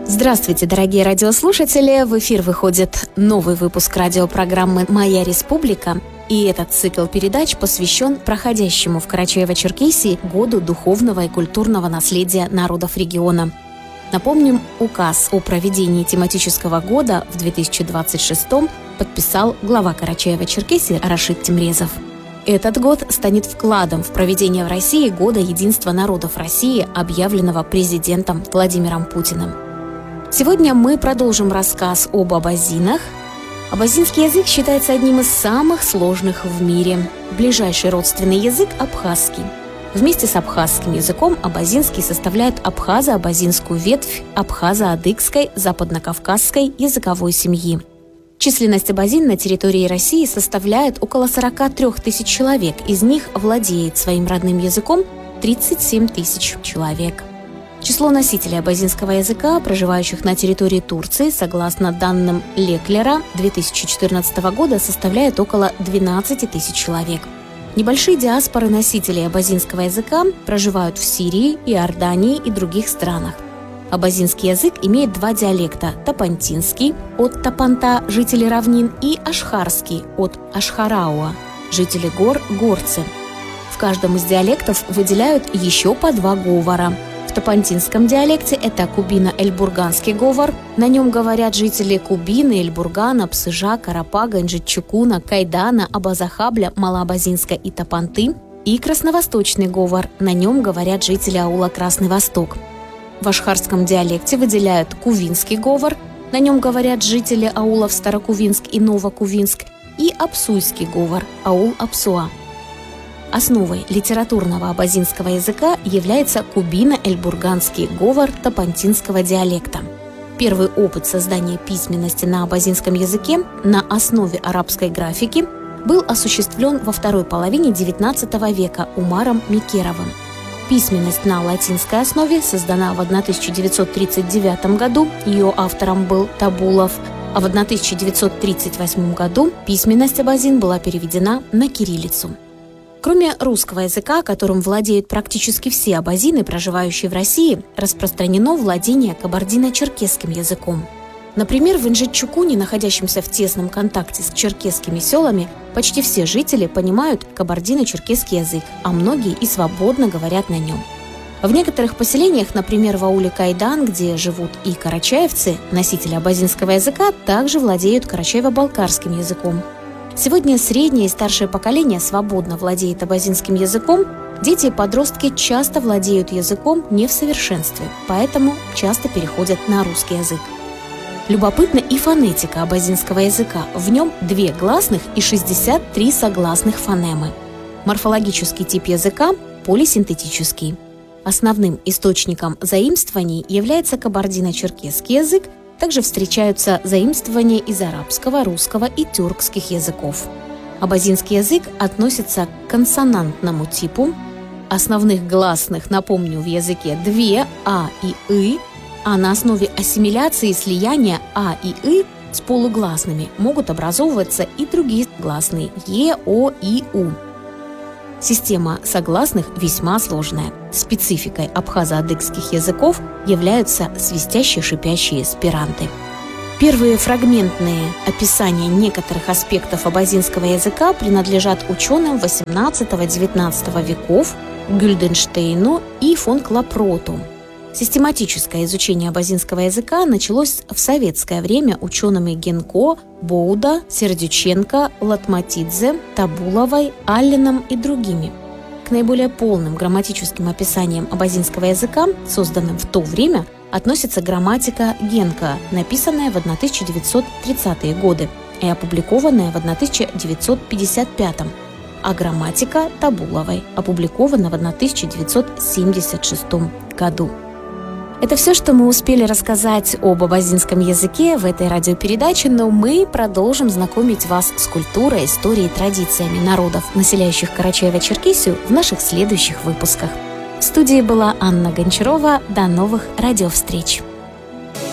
Здравствуйте, дорогие радиослушатели! В эфир выходит новый выпуск радиопрограммы «Моя республика». И этот цикл передач посвящен проходящему в Карачаево-Черкесии году духовного и культурного наследия народов региона. Напомним, указ о проведении тематического года в 2026 подписал глава Карачаево-Черкесии Рашид Темрезов. Этот год станет вкладом в проведение в России Года единства народов России, объявленного президентом Владимиром Путиным. Сегодня мы продолжим рассказ об абазинах. Абазинский язык считается одним из самых сложных в мире. Ближайший родственный язык – абхазский. Вместе с абхазским языком абазинский составляет абхазо-абазинскую ветвь абхазо-адыгской западнокавказской языковой семьи. Численность абазин на территории России составляет около 43 тысяч человек, из них владеет своим родным языком 37 тысяч человек. Число носителей абазинского языка, проживающих на территории Турции, согласно данным Леклера 2014 года, составляет около 12 тысяч человек. Небольшие диаспоры носителей абазинского языка проживают в Сирии, Иордании и других странах. Абазинский язык имеет два диалекта – тапантинский от Тапанта, жители равнин, и ашхарский от Ашхарауа, жители гор, горцы. В каждом из диалектов выделяют еще по два говора. В тапантинском диалекте это кубино-эльбурганский говор, на нем говорят жители Кубины, Эльбургана, Псыжа, Карапага, Инжитчукуна, Кайдана, Абазахабля, Малоабазинска и Тапанты, и красновосточный говор, на нем говорят жители аула Красный Восток. В ашхарском диалекте выделяют кувинский говор, на нем говорят жители аулов Старокувинск и Новокувинск, и апсуйский говор, аул Апсуа. Основой литературного абазинского языка является кубино-эльбурганский говор тапантинского диалекта. Первый опыт создания письменности на абазинском языке на основе арабской графики был осуществлен во второй половине XIX века Умаром Микеровым. Письменность на латинской основе создана в 1939 году, ее автором был Табулов, а в 1938 году письменность абазин была переведена на кириллицу. Кроме русского языка, которым владеют практически все абазины, проживающие в России, распространено владение кабардино-черкесским языком. Например, в Инжитчукуне, находящемся в тесном контакте с черкесскими селами, почти все жители понимают кабардино-черкесский язык, а многие и свободно говорят на нем. В некоторых поселениях, например, в ауле Кайдан, где живут и карачаевцы, носители абазинского языка также владеют карачаево-балкарским языком. Сегодня среднее и старшее поколение свободно владеет абазинским языком, дети и подростки часто владеют языком не в совершенстве, поэтому часто переходят на русский язык. Любопытна и фонетика абазинского языка. В нем 2 гласных и 63 согласных фонемы. Морфологический тип языка – полисинтетический. Основным источником заимствований является кабардино-черкесский язык, также встречаются заимствования из арабского, русского и тюркских языков. Абазинский язык относится к консонантному типу. Основных гласных, напомню, в языке 2 – а и ы, а на основе ассимиляции и слияния а и ы с полугласными могут образовываться и другие гласные – е, о, и, у. Система согласных весьма сложная. Спецификой абхазо-адыгских языков являются свистящие-шипящие спиранты. Первые фрагментные описания некоторых аспектов абазинского языка принадлежат ученым XVIII-XIX веков Гюльденштейну и фон Клапроту. Систематическое изучение абазинского языка началось в советское время учеными Генко, Боуда, Сердюченко, Латматидзе, Табуловой, Алленом и другими. К наиболее полным грамматическим описаниям абазинского языка, созданным в то время, относится грамматика Генко, написанная в 1930-е годы и опубликованная в 1955, а грамматика Табуловой, опубликована в 1976 году. Это все, что мы успели рассказать об абазинском языке в этой радиопередаче, но мы продолжим знакомить вас с культурой, историей и традициями народов, населяющих Карачаево-Черкесию, в наших следующих выпусках. В студии была Анна Гончарова. До новых радиовстреч!